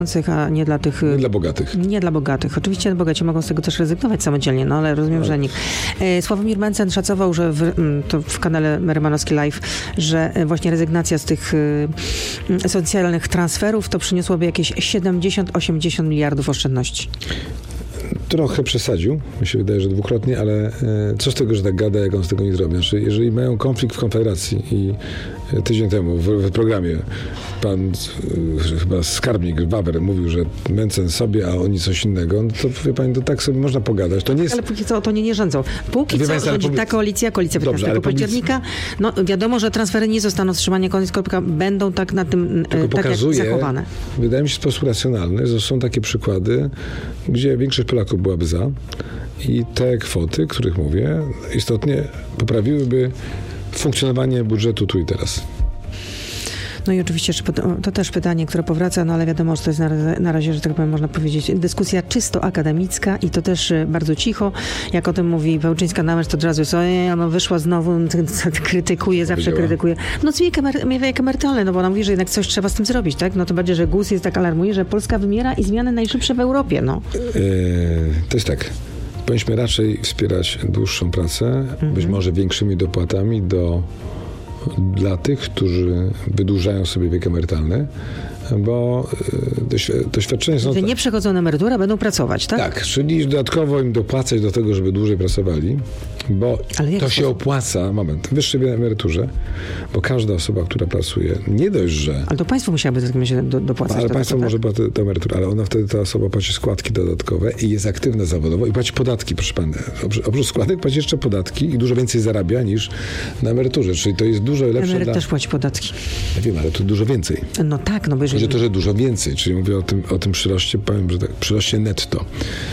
a nie dla tych... Nie dla bogatych. Nie dla bogatych. Oczywiście bogaci mogą z tego też rezygnować samodzielnie, no ale rozumiem, że nikt. Sławomir Mencen szacował, że to w kanale Rymanowski Live, że właśnie rezygnacja z tych socjalnych transferów to przyniosłoby jakieś 70-80 miliardów oszczędności. Trochę przesadził, mi się wydaje, że dwukrotnie, ale co z tego, że tak gada, jak on z tego nie zrobi? Znaczy, jeżeli mają konflikt w Konfederacji i tydzień temu w programie pan chyba skarbnik Wawer mówił, że Mencen sobie, a oni coś innego, no to wie pani, to tak sobie można pogadać. To nie jest... Ale póki co to nie rządzą. Póki co rządzi ta koalicja 15 października. No wiadomo, że transfery nie zostaną wstrzymane, koniec kropka, będą tak na tym tak jak zachowane. Wydaje mi się w sposób racjonalny, że są takie przykłady, gdzie większość Polaków byłaby za i te kwoty, których mówię, istotnie poprawiłyby funkcjonowanie budżetu tu i teraz. No i oczywiście to też pytanie, które powraca, no ale wiadomo, że to jest na razie, że tak powiem, można powiedzieć, dyskusja czysto akademicka i to też bardzo cicho. Jak o tym mówi Pełczyńska-Namęcz, to od razu jest, no wyszła znowu, krytykuje, zawsze krytykuje. No wiek emerytalny, no bo ona mówi, że jednak coś trzeba z tym zrobić, tak? No to bardziej, że GUS jest tak alarmuje, że Polska wymiera i zmiany najszybsze w Europie, no. To jest tak. Powinniśmy raczej wspierać dłuższą pracę, być może większymi dopłatami dla tych, którzy wydłużają sobie wiek emerytalny, bo doświadczenia są... Że nie przechodzą na emeryturę, będą pracować, tak? Tak, czyli dodatkowo im dopłacać do tego, żeby dłużej pracowali, bo to się opłaca, wyższej emeryturze, bo każda osoba, która pracuje, nie dość, że... Ale to państwo musiałoby w takim razie dopłacać. Ale państwo może płacić do emerytury, ale ona wtedy, ta osoba płaci składki dodatkowe i jest aktywna zawodowo i płaci podatki, proszę pana. Oprócz składek płaci jeszcze podatki i dużo więcej zarabia niż na emeryturze, czyli to jest dużo lepsze Emeryt też płaci podatki. Ja wiem, ale to dużo więcej. No tak, no bo jeżeli... To, że dużo więcej, czyli mówię o tym przyroście, powiem, że tak, przyroście netto.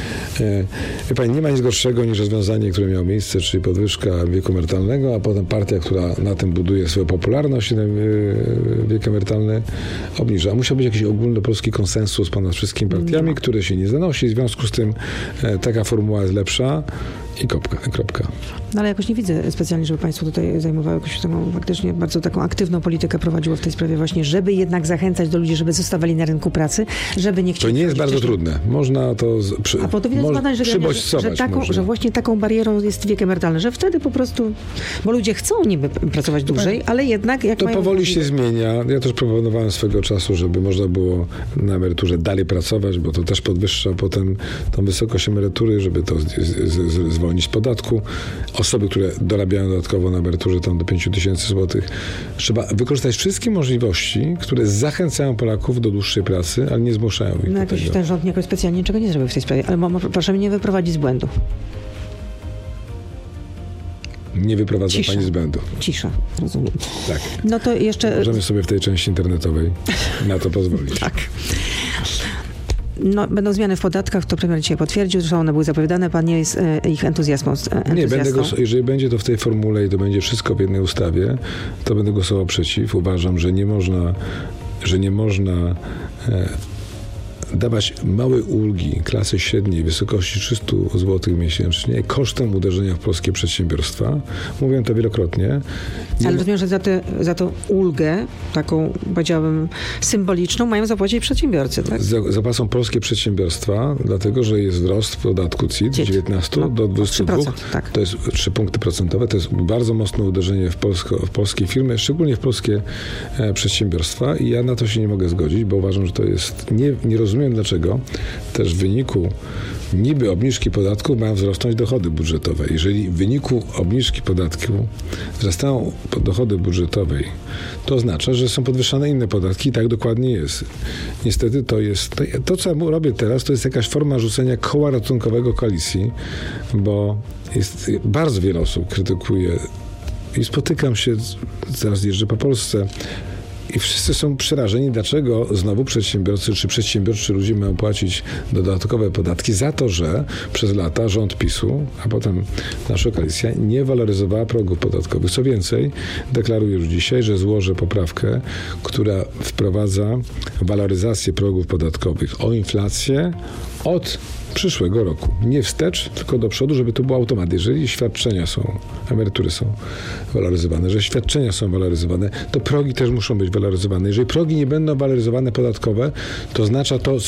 Wie pani, nie ma nic gorszego niż rozwiązanie, które miało miejsce, czyli podwyżka wieku emerytalnego, a potem partia, która na tym buduje swoją popularność, ten wiek emerytalny obniża. Musiał być jakiś ogólnopolski konsensus ponad wszystkimi partiami, które się nie zanosi. W związku z tym taka formuła jest lepsza i kropka. No ale jakoś nie widzę specjalnie, żeby państwo tutaj zajmowało jakąś taką faktycznie bardzo taką aktywną politykę prowadziło w tej sprawie właśnie, żeby jednak zachęcać do ludzi, żeby zostawali na rynku pracy, żeby nie chcieli... To nie jest bardzo trudne. Można to... A po to widać badań, że właśnie taką barierą jest wiek emerytalny, że wtedy po prostu... Bo ludzie chcą niby pracować dłużej, ale jednak... jak to powoli się zmienia. Ja też proponowałem swego czasu, żeby można było na emeryturze dalej pracować, bo to też podwyższa potem tą wysokość emerytury, żeby to zwolnić z podatku. Osoby, które dorabiają dodatkowo na emeryturze tam do 5 000 złotych. Trzeba wykorzystać wszystkie możliwości, które zachęcają Polaków do dłuższej pracy, ale nie zmuszają ich do tego. Ten rząd jakoś specjalnie niczego nie zrobił w tej sprawie, ale proszę mnie nie wyprowadzić z błędu. Nie wyprowadza pani z błędu. Cisza, rozumiem. Tak. No to jeszcze... Możemy sobie w tej części internetowej na to pozwolić. Tak. No, będą zmiany w podatkach, to premier dzisiaj potwierdził, zresztą one były zapowiadane, pan nie jest ich entuzjastą. Nie, jeżeli będzie to w tej formule i to będzie wszystko w jednej ustawie, to będę głosował przeciw. Uważam, że nie można dawać małej ulgi klasy średniej w wysokości 300 zł miesięcznie kosztem uderzenia w polskie przedsiębiorstwa. Mówiłem to wielokrotnie. Ale rozumiem, że za tą ulgę, taką powiedziałabym symboliczną, mają zapłacić przedsiębiorcy, tak? Zapłacą polskie przedsiębiorstwa, dlatego że jest wzrost w podatku CIT z 19 do 22. 3%, tak. To jest 3 punkty procentowe. To jest bardzo mocne uderzenie w polskie firmy, szczególnie w polskie przedsiębiorstwa i ja na to się nie mogę zgodzić, bo uważam, że to jest... Nie rozumiem, dlaczego też w wyniku niby obniżki podatków mają wzrosnąć dochody budżetowe. Jeżeli w wyniku obniżki podatku wzrastają dochody budżetowe, to oznacza, że są podwyższane inne podatki i tak dokładnie jest. Niestety to co ja robię teraz, to jest jakaś forma rzucenia koła ratunkowego koalicji, bo jest bardzo wiele osób krytykuje i spotykam się, zaraz jeżdżę po Polsce, i wszyscy są przerażeni, dlaczego znowu przedsiębiorcy czy przedsiębiorczy ludzie mają płacić dodatkowe podatki za to, że przez lata rząd PiS-u, a potem nasza koalicja nie waloryzowała progów podatkowych. Co więcej, deklaruję już dzisiaj, że złożę poprawkę, która wprowadza waloryzację progów podatkowych o inflację od przyszłego roku. Nie wstecz, tylko do przodu, żeby to był automat. Jeżeli emerytury są waloryzowane, że świadczenia są waloryzowane, to progi też muszą być waloryzowane. Jeżeli progi nie będą waloryzowane podatkowe, to oznacza to